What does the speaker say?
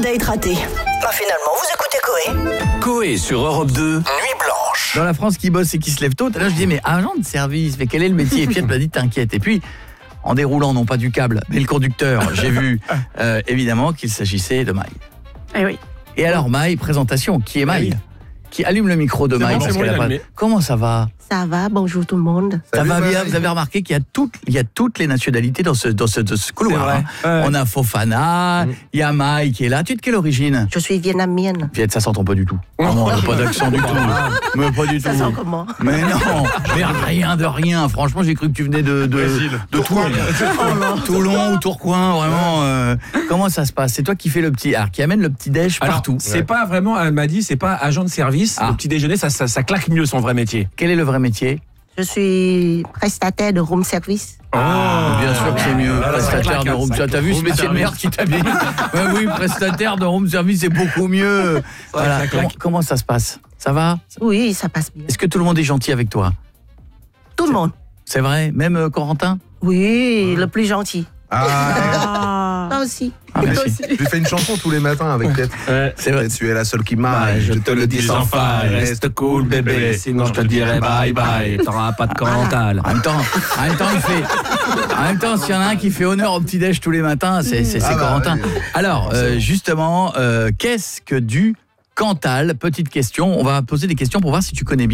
réhydrater. Finalement, vous écoutez Coé. Coé sur Europe 2, Nuit Blanche. Dans la France qui bosse et qui se lève tôt, là je dis mais agent de service, mais quel est le métier? Et puis elle m'a dit t'inquiète. Et puis en déroulant non pas du câble, mais le conducteur, j'ai vu évidemment qu'il s'agissait de Maï. Eh oui. Et alors Maï, présentation, qui est Maï? Qui allume le micro de Maï parce qu'elle a pas... Comment ça va? Ça va, bonjour tout le monde. Ça va bien, vous avez remarqué qu'il y a toutes les nationalités dans ce couloir. Hein. On a Fofana, il y a Maï qui est là. Tu es de quelle origine? Je suis vietnamienne. Ça s'entend pas du tout. Non, elle n'a pas d'accent du tout. Mais pas du tout. Ça sent comment? Mais non, mais rien de rien. Franchement, j'ai cru que tu venais de Toulon. Toulon ou Tourcoing, vraiment. Comment ça se passe? C'est toi qui fais le petit qui amène le petit déj partout. C'est pas vraiment, elle m'a dit, c'est pas agent de service. Le petit déjeuner, ça claque mieux son vrai métier. Quel est le vrai métier? Je suis prestataire de room service. Bien sûr que c'est mieux. Prestataire de room service. T'as vu ce métier de merde qui t'a mis? Oui, prestataire de room service, c'est beaucoup mieux. Voilà. Comment ça se passe? Ça va? Oui, ça passe bien. Est-ce que tout le monde est gentil avec toi? Tout le monde. C'est vrai? Même Corentin? Oui, le plus gentil. Toi aussi. Merci. Je lui fais une chanson tous les matins avec Tête. C'est vrai. Tu es la seule qui m'aille, je te le dis sans faille. Reste cool bébé, sinon je te dirai bye bye. T'auras pas de commentaire. En même temps, s'il y en a un qui fait honneur au petit-déj tous les matins, c'est Corentin. Oui. Alors, justement, qu'est-ce que du Cantal? Petite question, on va poser des questions pour voir si tu connais bien.